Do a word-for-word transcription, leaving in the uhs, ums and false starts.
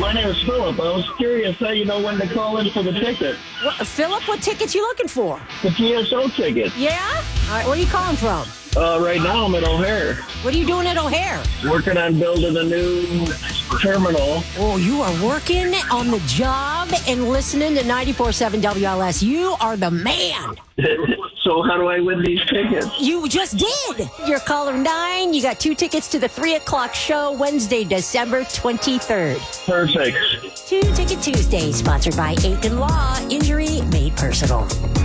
my name is Philip. I was curious how you know when to call in for the ticket. What, Philip, what tickets you looking for? The T S O ticket. Yeah? All right, where are you calling from? Uh, right now I'm at O'Hare. What are you doing at O'Hare? Working on building a new terminal. Oh, you are working on the job and listening to ninety-four point seven W L S. You are the man. So how do I win these tickets? You just did. You're caller nine. You got two tickets to the three o'clock show Wednesday, December twenty-third. Perfect. Two Ticket Tuesday, sponsored by Aiken Law. Injury made personal.